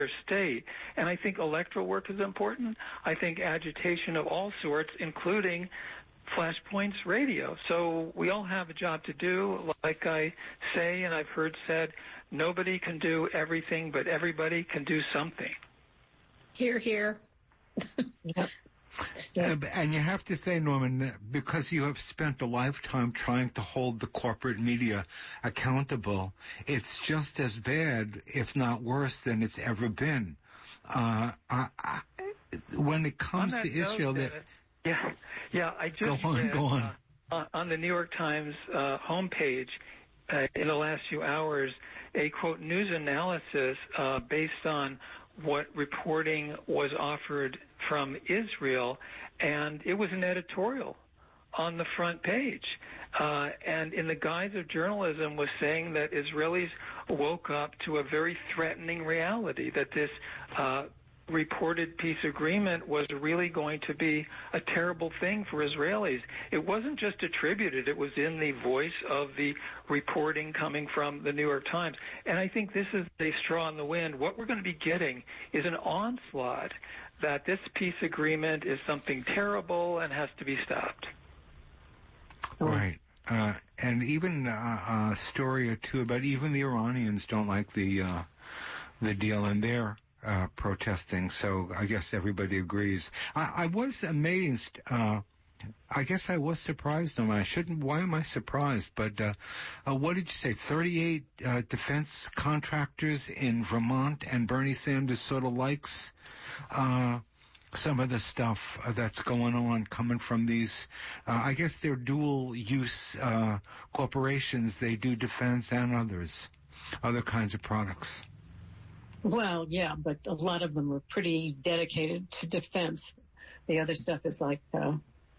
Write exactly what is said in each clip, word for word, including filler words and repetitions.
state. And I think electoral work is important. I think agitation of all sorts, including Flashpoints Radio. So we all have a job to do. Like I say, and I've heard said, nobody can do everything, but everybody can do something. Hear, hear. Yep. Uh, and you have to say, Norman, because you have spent a lifetime trying to hold the corporate media accountable, it's just as bad, if not worse, than it's ever been. Uh, I, I, when it comes to Israel, that, that yeah, yeah, I just go on, read, go on. Uh, on the New York Times uh, homepage uh, in the last few hours, a quote news analysis uh, based on what reporting was offered from Israel, and it was an editorial on the front page. Uh, and in the guise of journalism was saying that Israelis woke up to a very threatening reality, that this uh, reported peace agreement was really going to be a terrible thing for Israelis. It wasn't just attributed, it was in the voice of the reporting coming from the New York Times. And I think this is a straw in the wind. What we're going to be getting is an onslaught that this peace agreement is something terrible and has to be stopped. Right. Uh, and even uh, a story or two about even the Iranians don't like the uh, the deal, and they're uh, protesting. So I guess everybody agrees. I, I was amazed. Uh, I guess I was surprised. No, I shouldn't. Why am I surprised? But uh, uh, what did you say? thirty-eight uh, defense contractors in Vermont, and Bernie Sanders sort of likes uh, some of the stuff uh, that's going on coming from these. Uh, I guess they're dual-use uh, corporations. They do defense and others, other kinds of products. Well, yeah, but a lot of them are pretty dedicated to defense. The other stuff is like uh,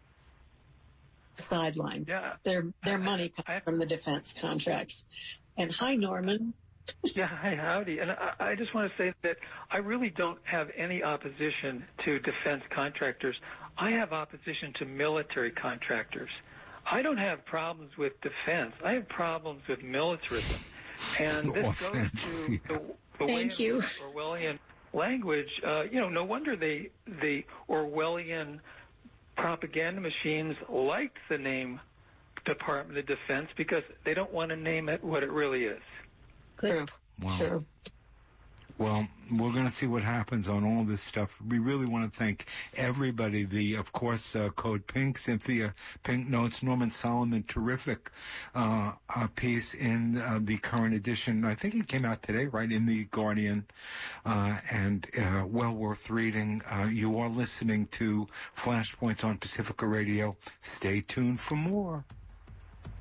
sideline. Yeah. Their their I, money comes I, from the defense contracts. And hi, Norman. Yeah, hi, howdy. And I, I just want to say that I really don't have any opposition to defense contractors. I have opposition to military contractors. I don't have problems with defense. I have problems with militarism. And this Offense, goes to yeah. the, the Thank way you. of Orwellian language. Uh, you know, no wonder they the Orwellian propaganda machines liked the name Department of Defense, because they don't want to name it what it really is. Good. Wow. True. Well, we're going to see what happens on all this stuff. We really want to thank everybody. The, of course, uh, Code Pink, Cynthia Pink Notes, Norman Solomon, terrific uh, uh, piece in uh, the current edition. I think it came out today, right, in The Guardian, uh, and uh, well worth reading. Uh, you are listening to Flashpoints on Pacifica Radio. Stay tuned for more.